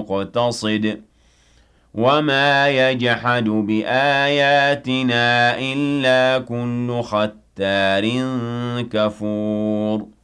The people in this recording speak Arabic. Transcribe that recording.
مُقْتَصِدٍ وَمَا يَجْحَدُ بِآيَاتِنَا إِلَّا كُلُّ خَتَّارٍ كَفُورٍ